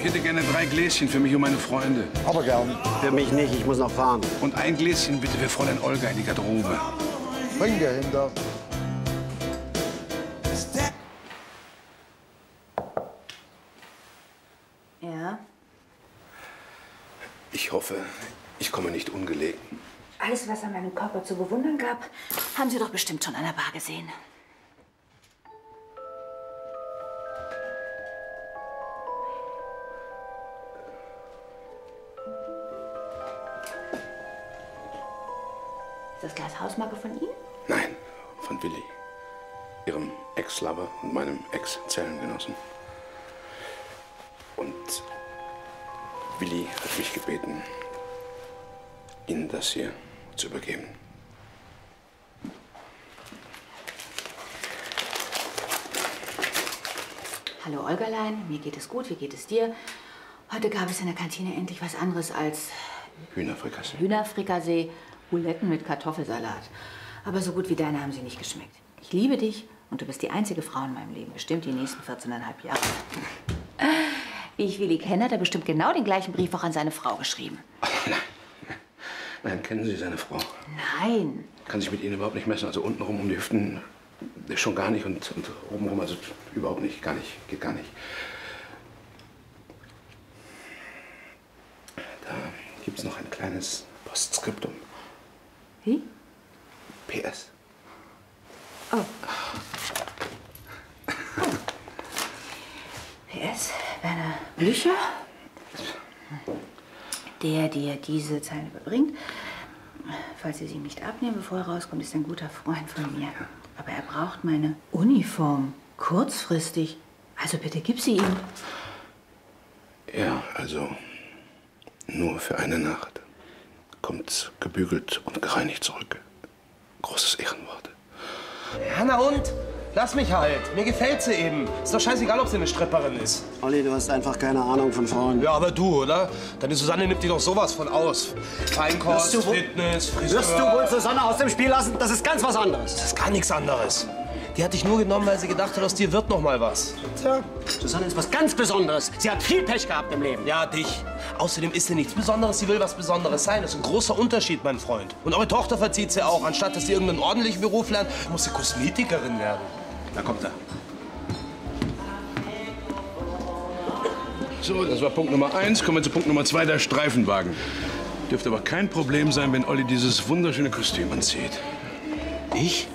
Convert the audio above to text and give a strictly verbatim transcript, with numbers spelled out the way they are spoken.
hätte gerne drei Gläschen für mich und meine Freunde. Aber gern. Für mich nicht, ich muss noch fahren. Und ein Gläschen bitte für Fräulein Olga in die Garderobe. Bring dir hinter. Ja? Ich hoffe, ich komme nicht ungelegen. Alles, was an meinem Körper zu bewundern gab, haben Sie doch bestimmt schon an der Bar gesehen. Ist das Glas Hausmarke von Ihnen? Nein, von Willi. Ihrem Ex-Lover und meinem Ex-Zellengenossen. Und Willi hat mich gebeten, Ihnen das hier zu übergeben. Hallo Olgerlein, mir geht es gut, wie geht es dir? Heute gab es in der Kantine endlich was anderes als Hühnerfrikassee. Hühnerfrikassee, Buletten mit Kartoffelsalat. Aber so gut wie deine haben sie nicht geschmeckt. Ich liebe dich und du bist die einzige Frau in meinem Leben, bestimmt die nächsten vierzehneinhalb Jahre. Wie ich Willi kenne, hat er bestimmt genau den gleichen Brief auch an seine Frau geschrieben. Ach, nein. Nein, kennen Sie seine Frau? Nein. Kann sich mit Ihnen überhaupt nicht messen. Also untenrum um die Hüften schon gar nicht und, und obenrum also überhaupt nicht. Gar nicht. Geht gar nicht. Da gibt es noch ein kleines Postskriptum. Wie? P S. Oh. oh. P S. Werner Blücher, der dir diese Zeilen überbringt. Falls Sie sie nicht abnehmen, bevor er rauskommt, ist ein guter Freund von mir. Aber er braucht meine Uniform. Kurzfristig. Also bitte gib sie ihm. Ja, also nur für eine Nacht. Kommt gebügelt und gereinigt zurück. Großes Ehrenwort. Ja, na und? Lass mich halt. Mir gefällt sie eben. Ist doch scheißegal, ob sie eine Stripperin ist. Olli, du hast einfach keine Ahnung von Frauen. Ja, aber du, oder? Deine Susanne nimmt dir doch sowas von aus. Feinkost, Wirst du wohl- Fitness, Friseur. Wirst du wohl Susanne aus dem Spiel lassen? Das ist ganz was anderes. Das ist gar nichts anderes. Die hat dich nur genommen, weil sie gedacht hat, aus dir wird noch mal was. Tja, Susanne ist was ganz Besonderes. Sie hat viel Pech gehabt im Leben. Ja, dich. Außerdem ist sie nichts Besonderes, sie will was Besonderes sein. Das ist ein großer Unterschied, mein Freund. Und eure Tochter verzieht sie auch. Anstatt dass sie irgendeinen ordentlichen Beruf lernt, muss sie Kosmetikerin werden. Da kommt er. So, das war Punkt Nummer eins. Kommen wir zu Punkt Nummer zwei, der Streifenwagen. Dürfte aber kein Problem sein, wenn Olli dieses wunderschöne Kostüm anzieht. Ich?